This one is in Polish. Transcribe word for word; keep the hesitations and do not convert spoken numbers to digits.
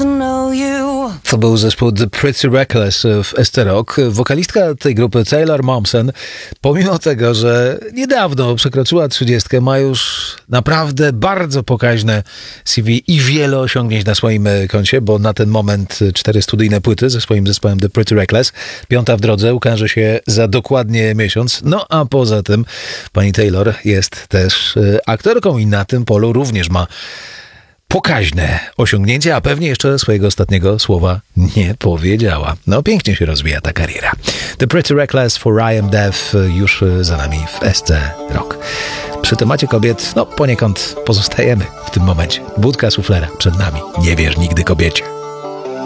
doesn't know you. To był zespół The Pretty Reckless w S T Rock. Wokalistka tej grupy Taylor Momsen, pomimo tego, że niedawno przekroczyła trzydziestkę, ma już naprawdę bardzo pokaźne C V i wiele osiągnięć na swoim koncie, bo na ten moment cztery studyjne płyty ze swoim zespołem The Pretty Reckless. Piąta w drodze ukaże się za dokładnie miesiąc. No a poza tym pani Taylor jest też aktorką i na tym polu również ma pokaźne osiągnięcie, a pewnie jeszcze swojego ostatniego słowa nie powiedziała. No pięknie się rozwija ta kariera. The Pretty Reckless for I Am Deaf już za nami w S C Rock. Przy temacie kobiet, no poniekąd pozostajemy w tym momencie. Budka suflera przed nami. Nie wierz nigdy kobiecie.